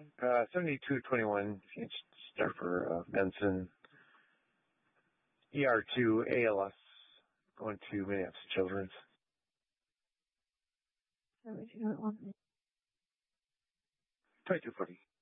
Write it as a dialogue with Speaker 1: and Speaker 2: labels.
Speaker 1: 7221, if you can start for Benson. ER2 ALS, going to Minneapolis Children's.
Speaker 2: What would you want?
Speaker 1: 2240.